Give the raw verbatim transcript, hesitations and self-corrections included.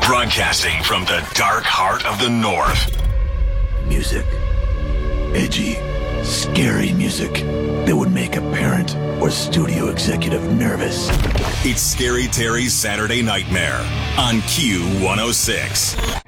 Broadcasting from the dark heart of the North. Music. Edgy, scary music that would make a parent or studio executive nervous. It's Scary Terry's Saturday Nightmare on Q one oh six.